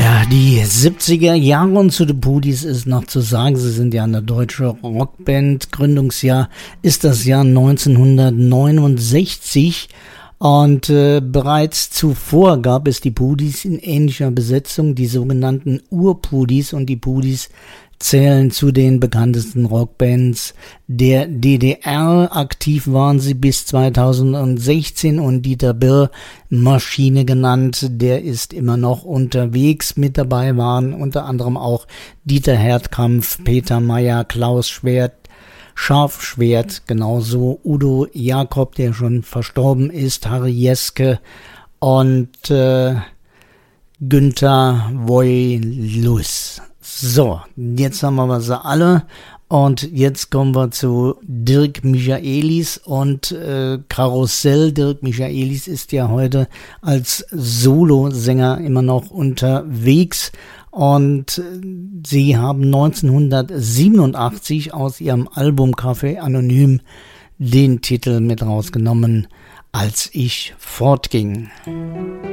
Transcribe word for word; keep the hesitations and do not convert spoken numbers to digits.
Ja, die siebziger Jahre und zu den Pudis ist noch zu sagen, sie sind ja eine deutsche Rockband. Gründungsjahr ist das Jahr neunzehnhundertneunundsechzig und äh, bereits zuvor gab es die Pudis in ähnlicher Besetzung, die sogenannten Ur-Pudis, und die Pudis zählen zu den bekanntesten Rockbands der D D R. Aktiv waren sie bis zweitausendsechzehn und Dieter Birr, Maschine genannt, der ist immer noch unterwegs. Mit dabei waren unter anderem auch Dieter Herdkampf, Peter Mayer, Klaus Schwert, Scharfschwert, genauso Udo Jakob, der schon verstorben ist, Harry Jeske und äh, Günther Woylus. So, jetzt haben wir sie alle und jetzt kommen wir zu Dirk Michaelis und äh, Karussell. Dirk Michaelis ist ja heute als Solosänger immer noch unterwegs und äh, sie haben neunzehnhundertsiebenundachtzig aus ihrem Album Café Anonym den Titel mit rausgenommen, Als ich fortging.